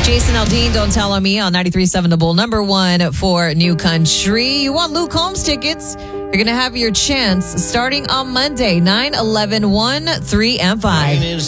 Jason Aldean, Don't Tell on Me on 93.7 The Bull, number one for New Country. You want Luke Combs tickets? You're going to have your chance starting on Monday, 9, 11, 1, 3, and 5.